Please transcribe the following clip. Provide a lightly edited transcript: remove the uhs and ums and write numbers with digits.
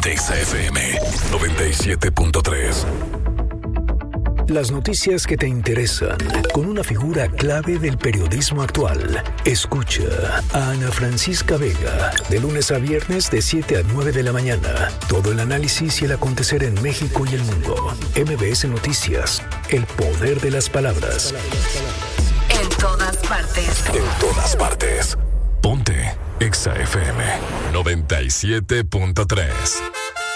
Exa FM 97.3. Las noticias que te interesan, con una figura clave del periodismo actual. Escucha a Ana Francisca Vega, de lunes a viernes de 7 a 9 de la mañana. Todo el análisis y el acontecer en México y el mundo. MBS Noticias, el poder de las palabras. En todas partes. En todas partes. Ponte Exa FM 97.3.